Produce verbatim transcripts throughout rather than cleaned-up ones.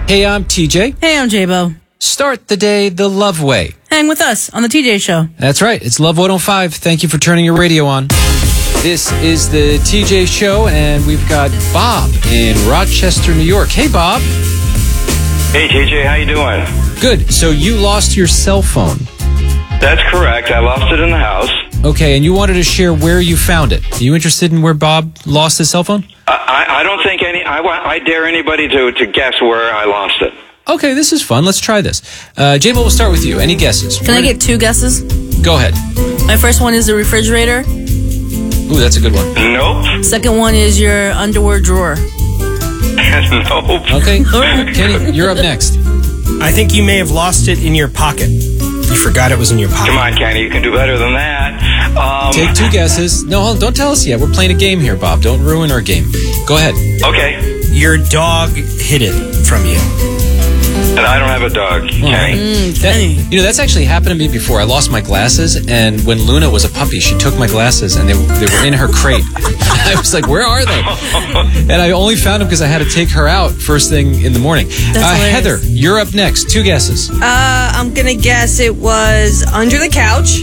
Hey, I'm T J. Hey, I'm J-Bo. Start the day the love way. Hang with us on the T J Show. That's right. It's Love one oh five. Thank you for turning your radio on. This is the T J Show, and we've got Bob in Rochester, New York. Hey, Bob. Hey, T J. How you doing? Good. So you lost your cell phone. That's correct. I lost it in the house. Okay, and you wanted to share where you found it. Are you interested in where Bob lost his cell phone? I, I, I don't think any. I, I dare anybody to, to guess where I lost it. Okay, this is fun. Let's try this. Uh, J-Bo, we'll start with you. Any guesses? Can I get two guesses? Go ahead. My first one is the refrigerator. Ooh, that's a good one. Nope. Second one is your underwear drawer. Nope. Okay. Kenny, you're up next. I think you may have lost it in your pocket. You forgot it was in your pocket. Come on, Kenny. You can do better than that. Um, Take two guesses. No, hold on, don't tell us yet. We're playing a game here, Bob. Don't ruin our game. Go ahead. Okay. Your dog hid it from you. And I don't have a dog, Kenny. Mm, That, Kenny. you know, that's actually happened to me before. I lost my glasses, and when Luna was a puppy, she took my glasses, and they, they were in her crate. I was like, where are they? And I only found them because I had to take her out first thing in the morning. That's Uh, hilarious. Heather, you're up next. Two guesses. Uh, I'm gonna guess it was under the couch.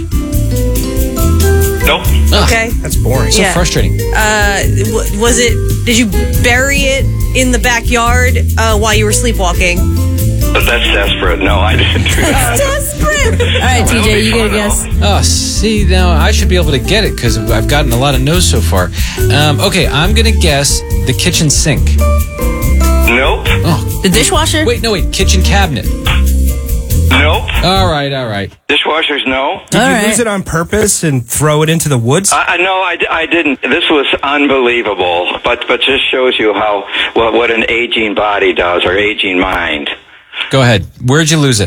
Nope. Ah, Okay. That's boring. So Yeah. frustrating. Uh, w- was it? Did you bury it in the backyard uh, while you were sleepwalking? But that's desperate. No, I didn't do that. Desperate. All right, T J, That'll be you get a fun, guess. Oh, see, now I should be able to get it because I've gotten a lot of no's so far. Um, okay, I'm going to guess the kitchen sink. Nope. Oh, The dishwasher? wait, no, wait. Kitchen cabinet. Nope. All right, all right. Dishwashers, no. Did All you right. lose it on purpose and throw it into the woods? I, I no, I, I didn't. This was unbelievable, but but just shows you how what what an aging body does or aging mind. Go ahead. Where'd you lose it?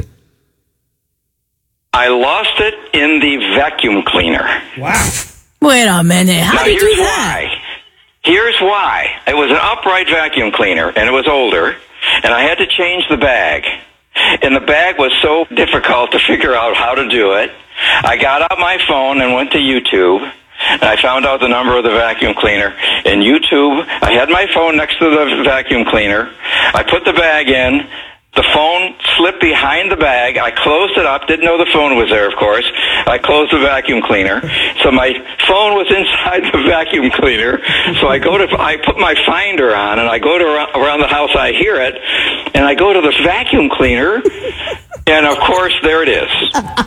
I lost it in the vacuum cleaner. Wow. Wait a minute. How Now did you here's do that? why. Here's why. It was an upright vacuum cleaner, and it was older, and I had to change the bag. And the bag was so difficult to figure out how to do it. I got out my phone and went to YouTube, and I found out the number of the vacuum cleaner. In YouTube, I had my phone next to the vacuum cleaner. I put the bag in. The phone slipped behind the bag. I closed it up. Didn't know the phone was there, of course. I closed the vacuum cleaner. So my phone was inside the vacuum cleaner. So I go to, I put my finder on, and I go to around the house. I hear it, and I go to the vacuum cleaner, and of course, there it is.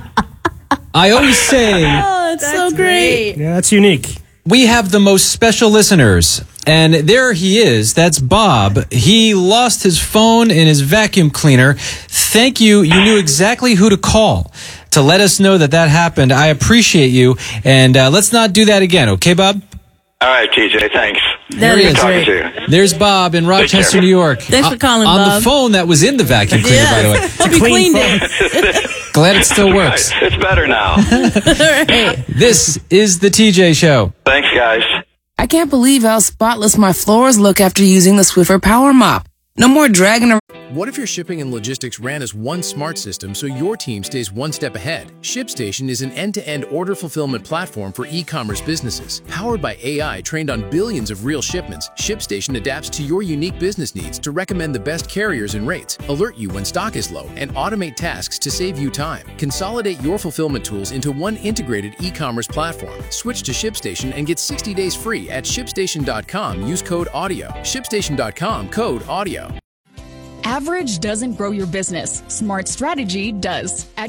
I always say Oh, that's, so great. Yeah, that's unique. we have the most special listeners. And there he is. That's Bob. He lost his phone in his vacuum cleaner. Thank you. You knew exactly who to call to let us know that that happened. I appreciate you. And uh, let's not do that again. Okay, Bob? All right, T J, thanks. That he is is. Talking great. to you. There's Bob in Rochester, care. New York. Thanks for Uh, calling, on Bob. the phone that was in the vacuum cleaner, by the way. Hope you clean cleaned it. Glad it still works. It's better now. All right. This is the T J Show. Thanks, guys. I can't believe how spotless my floors look after using the Swiffer Power Mop. No more dragging around. What if your shipping and logistics ran as one smart system so your team stays one step ahead? ShipStation is an end-to-end order fulfillment platform for e-commerce businesses. Powered by A I trained on billions of real shipments, ShipStation adapts to your unique business needs to recommend the best carriers and rates, alert you when stock is low, and automate tasks to save you time. Consolidate your fulfillment tools into one integrated e-commerce platform. Switch to ShipStation and get sixty days free at ShipStation dot com. Use code AUDIO. ShipStation dot com, code AUDIO. Average doesn't grow your business. Smart strategy does. At